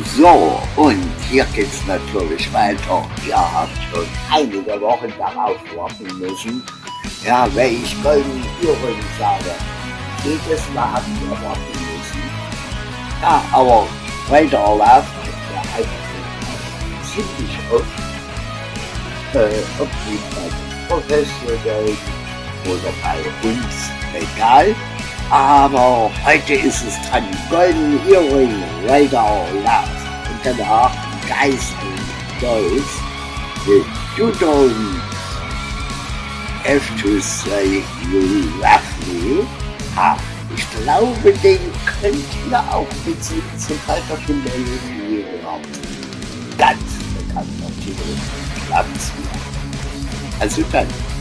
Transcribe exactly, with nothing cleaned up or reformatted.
So, und hier geht's natürlich weiter. Ihr habt schon einige Wochen darauf warten müssen. Ja, wenn ich goldene Ohrringe sage, jedes Mal habt ihr warten müssen. Ja, aber weiter läuft der einfach ziemlich oft, äh, ob die bei den Professionellen oder bei uns, egal. Aber heute ist es dran, goldene Ohrringe weiter läuft. Und danach Geist und Dolls mit You Don't Have to Say You Love Me. Ha, ich glaube, den könnt ihr auch besitzen, sobald ihr schon mal Melodie habt. Ganz bekannter Titel. Ganz wieder. Also dann.